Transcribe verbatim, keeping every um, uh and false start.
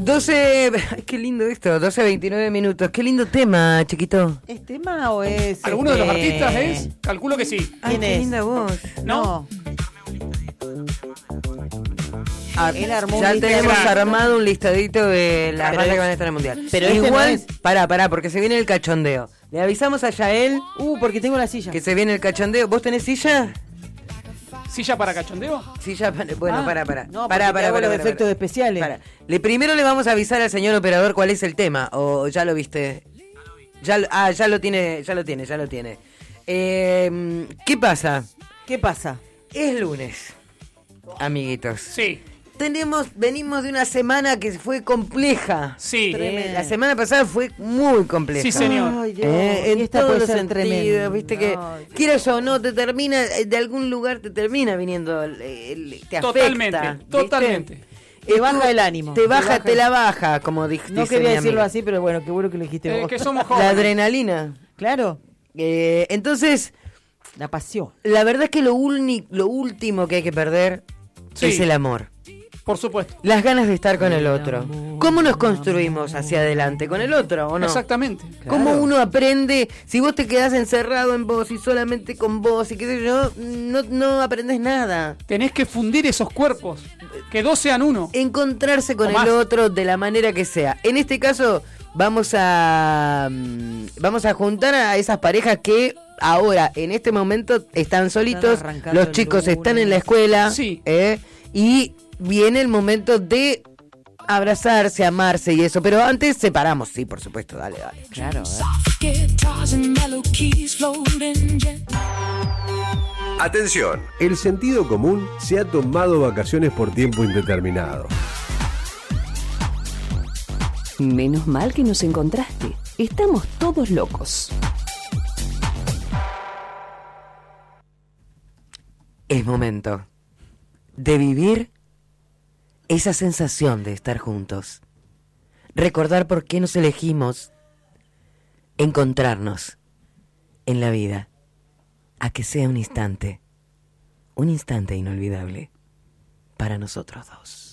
doce, qué lindo esto, doce veintinueve minutos. Qué lindo tema, chiquito. ¿Es tema o es...? ¿Alguno este... de los artistas es? Calculo que sí. Ay, ¿Quién qué es? linda voz. ¿No? Ah, Él armó un ya listado. tenemos armado un listadito de las Pero bandas es- que van a estar en el mundial. pero este igual, no es. pará, pará, porque se viene el cachondeo. Le avisamos a Yael Uh, porque tengo la silla. que se viene el cachondeo. ¿Vos tenés silla? ¿Silla para cachondeo? Silla, pa- bueno, Ah, pará, pará. no, pará, porque te pará, hago pará, los pará, efectos pará. especiales. Pará. Le primero le vamos a avisar al señor operador cuál es el tema, o ya lo viste. Ya, lo- ah, ya lo tiene, ya lo tiene, ya lo tiene. Eh, ¿Qué pasa? ¿Qué pasa? Es lunes, amiguitos. Sí, Tenemos, venimos de una semana que fue compleja. sí. Tremendo. La semana pasada fue muy compleja. Sí, señor. Ay, Dios. Eh, en y esta todos puede los ser sentidos, tremenda. viste que Ay, quieras o no te termina, eh, de algún lugar te termina viniendo, el- el- te afecta. Totalmente, ¿viste? totalmente. Te Eh, baja tú- el ánimo. Te Te baja, baja. te la baja, como dijiste. No quería decirlo así, pero bueno, qué bueno que lo dijiste Eh, vos. que somos La jóvenes. adrenalina. Claro, Eh, entonces, la pasión. la verdad es que lo, uni- lo último que hay que perder Sí. es el amor. Por supuesto. Las ganas de estar con el otro. ¿Cómo nos construimos hacia adelante? ¿Con el otro o no? Exactamente. ¿Cómo Claro. uno aprende? Si vos te quedás encerrado en vos y solamente con vos y qué sé yo, no, no aprendes nada. Tenés que fundir esos cuerpos. Que dos sean uno. Encontrarse con O el más. otro de la manera que sea. En este caso, vamos a mm, vamos a juntar a esas parejas que ahora, en este momento, están solitos. arrancando Los el chicos lunes. están en la escuela. Sí. ¿eh? Y viene el momento de abrazarse, amarse y eso. Pero antes separamos, sí, por supuesto. Dale, dale. Claro, ¿eh? Guitars and mellow keys floating jet. Atención, el sentido común se ha tomado vacaciones por tiempo indeterminado. Menos mal que nos encontraste. Estamos todos locos. Es momento de vivir esa sensación de estar juntos. Recordar por qué nos elegimos. Encontrarnos en la vida. A que sea un instante. Un instante inolvidable para nosotros dos.